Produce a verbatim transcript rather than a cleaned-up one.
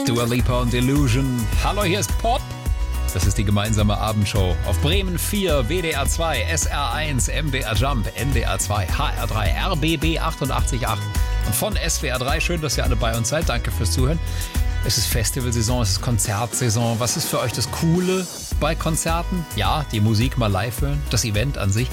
Dua Lipa und Illusion. Hallo, hier ist Pop. Das ist die gemeinsame Abendshow auf Bremen vier, W D R zwei, S R eins, M D R Jump, N D R zwei, H R drei, R B B achtundachtzig Komma acht und von S W R drei. Schön, dass ihr alle bei uns seid. Danke fürs Zuhören. Es ist Festivalsaison, es ist Konzertsaison. Was ist für euch das Coole bei Konzerten? Ja, die Musik mal live hören, das Event an sich.